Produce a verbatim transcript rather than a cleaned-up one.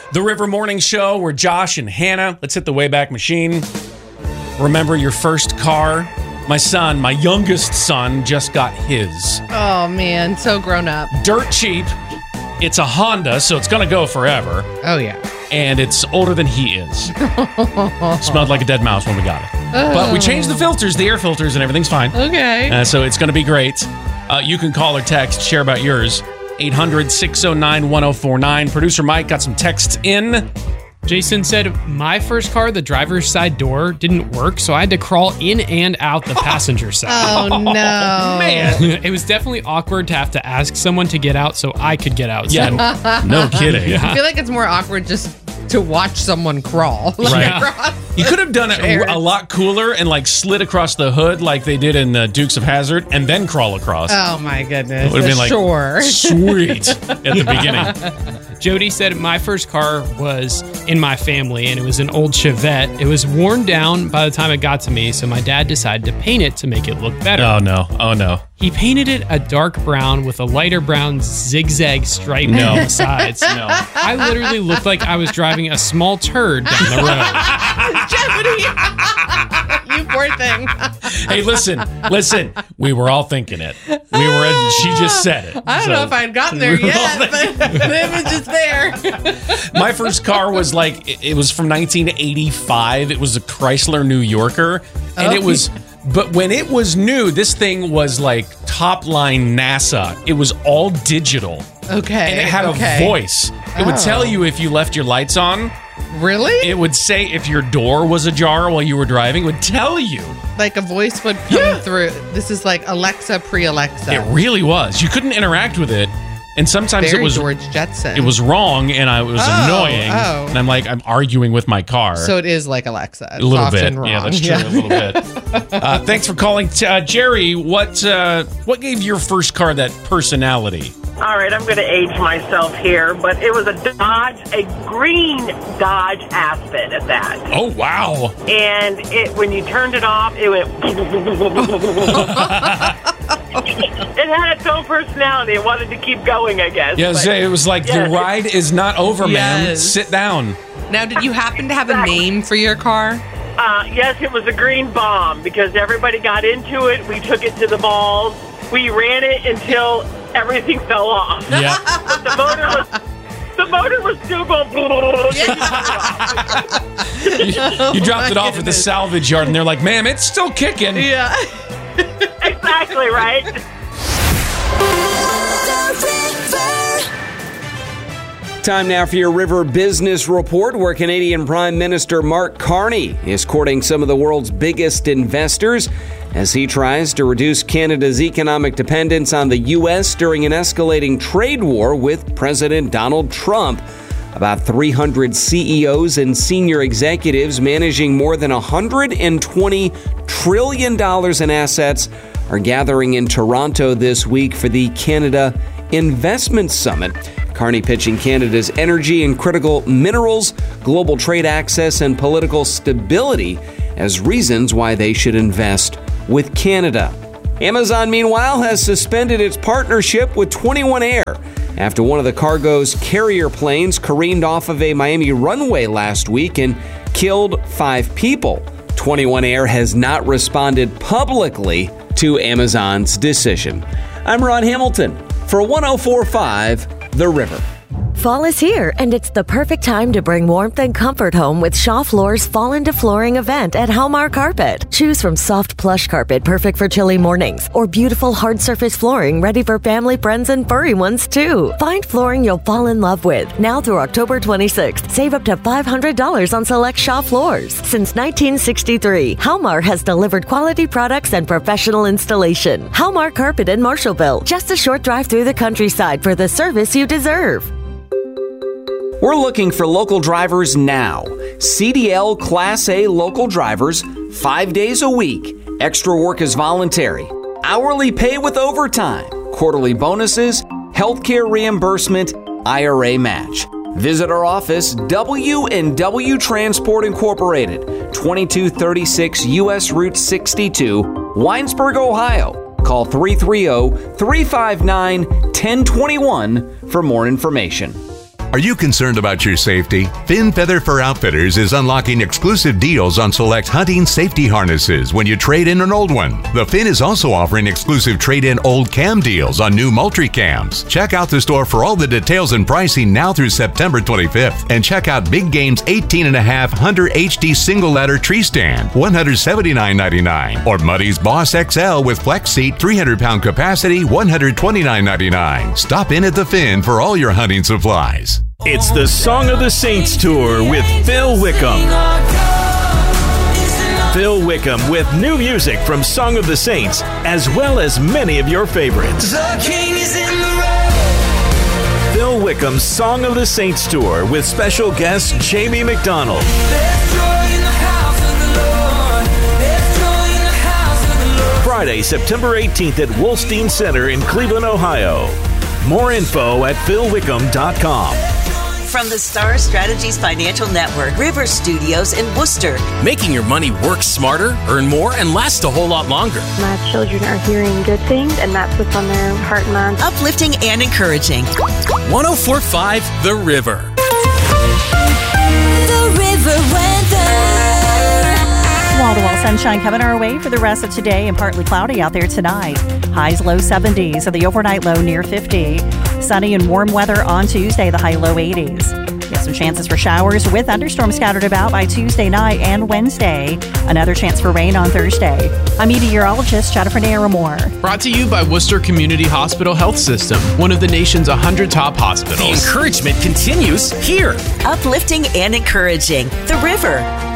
The River Morning Show, we're Josh and Hannah. Let's hit the Wayback Machine. Remember your first car? My son, my youngest son, just got his. Oh, man. So grown up. Dirt cheap. It's a Honda, so it's going to go forever. Oh, yeah. And it's older than he is. Smelled like a dead mouse when we got it. Oh. But we changed the filters, the air filters, and everything's fine. Okay. Uh, so it's going to be great. Uh, you can call or text, share about yours. eight hundred, six oh nine, one oh four nine. Producer Mike got some texts in. Jason said, my first car, the driver's side door didn't work, so I had to crawl in and out the passenger side. Oh, no. Man. It was definitely awkward to have to ask someone to get out so I could get out. Yeah, no kidding. I feel like it's more awkward just to watch someone crawl. Like, Right. across You could have done it chairs. a, a lot cooler and like slid across the hood like they did in uh, Dukes of Hazzard and then crawl across. Oh, my goodness. Would have been like, sure. sweet at the beginning. Jody said, my first car was in my family, and it was an old Chevette. It was worn down by the time it got to me, so my dad decided to paint it to make it look better. Oh, no. Oh, no. He painted it a dark brown with a lighter brown zigzag stripe No. on the sides. No. I literally looked like I was driving a small turd down the road. Jody, you poor thing. Hey, listen, listen. We were all thinking it. We were. She just said it. I don't So- know if I'd gotten there We were all yet, but it was just there. My first car was like, it, it was from nineteen eighty-five. It was a Chrysler New Yorker. And Oh. it was, but when it was new, this thing was like top line NASA. It was all digital. Okay. And it had okay. a voice. It would Oh. tell you if you left your lights on. Really? It would say if your door was ajar while you were driving. It would tell you. Like a voice would come Yeah. through. This is like Alexa pre-Alexa. It really was. You couldn't interact with it. And sometimes Very it was George Jetson. it was wrong and I it was Oh, annoying. oh. And I'm like, I'm arguing with my car. So it is like Alexa. a little Soft bit. and wrong. Yeah, that's true. A little bit. Uh, thanks for calling. T- uh, Jerry, what uh, what gave your first car that personality? All right, I'm going to age myself here, but it was a Dodge, a green Dodge Aspen at that. Oh, wow. And it when you turned it off, it went... It had its own personality. It wanted to keep going, I guess. Yeah, But- it was like, Yeah. the ride is not over, ma'am. Yes. Sit down. Now, did you happen to have a name for your car? Uh, yes, it was a green bomb because everybody got into it. We took it to the malls. We ran it until everything fell off. Yeah. But the motor was... The motor was still going... You dropped it off at the salvage yard, and they're like, ma'am, it's still kicking. Yeah. Exactly, right? Time now for your River Business Report, where Canadian Prime Minister Mark Carney is courting some of the world's biggest investors as he tries to reduce Canada's economic dependence on the U S during an escalating trade war with President Donald Trump. About three hundred C E Os and senior executives managing more than one hundred twenty trillion dollars in assets are gathering in Toronto this week for the Canada Investment Summit. Carney pitching Canada's energy and critical minerals, global trade access, and political stability as reasons why they should invest with Canada. Amazon, meanwhile, has suspended its partnership with twenty-one Air after one of the cargo's carrier planes careened off of a Miami runway last week and killed five people. twenty-one Air has not responded publicly to Amazon's decision. I'm Ron Hamilton for one oh four point five The River. Fall is here, and it's the perfect time to bring warmth and comfort home with Shaw Floor's Fall into Flooring event at Halmar Carpet. Choose from soft plush carpet perfect for chilly mornings, or beautiful hard surface flooring ready for family, friends, and furry ones too. Find flooring you'll fall in love with. Now through October twenty-sixth, save up to five hundred dollars on select Shaw floors. Since nineteen sixty-three, Halmar has delivered quality products and professional installation. Halmar Carpet in Marshallville, just a short drive through the countryside for the service you deserve. We're looking for local drivers now. C D L Class A local drivers, five days a week. Extra work is voluntary. Hourly pay with overtime. Quarterly bonuses, healthcare reimbursement, I R A match. Visit our office, W and W Transport Incorporated, twenty-two thirty-six U S Route sixty-two, Winesburg, Ohio. Call three three zero, three five nine, one zero two one for more information. Are you concerned about your safety? Finn Feather Fur Outfitters is unlocking exclusive deals on select hunting safety harnesses when you trade in an old one. The Finn is also offering exclusive trade-in old cam deals on new Moultrie cams. Check out the store for all the details and pricing now through September twenty-fifth. And check out Big Game's eighteen and a half Hunter H D single ladder tree stand, one hundred seventy-nine ninety-nine. Or Muddy's Boss X L with flex seat, three hundred pound capacity, one hundred twenty-nine ninety-nine. Stop in at the Finn for all your hunting supplies. It's the Song of the Saints Tour with Phil Wickham. Phil Wickham with new music from Song of the Saints, as well as many of your favorites. The King is in the road. Phil Wickham's Song of the Saints Tour with special guest Jamie McDonald. There's joy in the house of the Lord. There's joy in the house of the Lord. Friday, September eighteenth at Wolstein Center in Cleveland, Ohio. More info at phil wickham dot com. From the Star Strategies Financial Network, River Studios in Worcester. Making your money work smarter, earn more, and last a whole lot longer. My children are hearing good things, and that's what's on their heart and mind. Uplifting and encouraging. one oh four point five The River. The River Weather. Wall-to-wall sunshine coming our way for the rest of today and partly cloudy out there tonight. Highs low seventies and the overnight low near fifty. Sunny and warm weather on Tuesday, the high low eighties. We have some chances for showers with thunderstorms scattered about by Tuesday night and Wednesday. Another chance for rain on Thursday. I'm meteorologist Jennifer Naramore. Brought to you by Worcester Community Hospital Health System, one of the nation's one hundred top hospitals. The encouragement continues here. Uplifting and encouraging. The River.